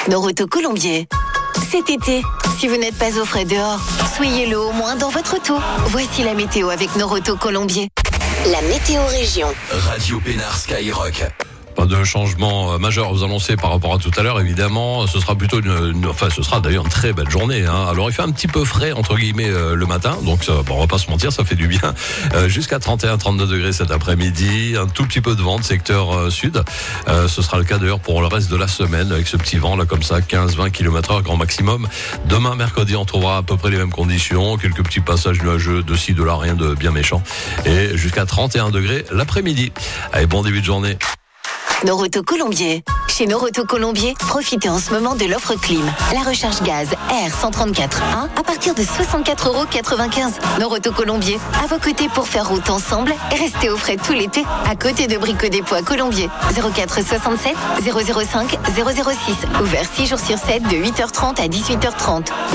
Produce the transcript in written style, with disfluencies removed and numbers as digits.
Noroto Colombier. Cet été, si vous n'êtes pas au frais dehors, soyez-le au moins dans votre auto. Voici la météo avec Noroto Colombier. La météo région. Radio Pénard Skyrock. Pas de changement majeur à vous annoncer par rapport à tout à l'heure, évidemment. Ce sera plutôt ce sera d'ailleurs une très belle journée. Alors, il fait un petit peu frais, entre guillemets, le matin. Donc, on va pas se mentir, ça fait du bien. Jusqu'à 31-32 degrés cet après-midi. Un tout petit peu de vent, secteur sud. Ce sera le cas d'ailleurs pour le reste de la semaine, avec ce petit vent, là, comme ça, 15-20 km/h, grand maximum. Demain, mercredi, on trouvera à peu près les mêmes conditions. Quelques petits passages nuageux, de ci, de là, rien de bien méchant. Et jusqu'à 31 degrés l'après-midi. Allez, bon début de journée. Noroto Colombier. Chez Noroto Colombier, profitez en ce moment de l'offre clim. La recharge gaz R134.1 à partir de 64,95 €. Noroto Colombier, à vos côtés pour faire route ensemble et rester au frais tout l'été. À côté de Brico Dépôt Colombier. 04 67 005 006. Ouvert 6 jours sur 7 de 8h30 à 18h30.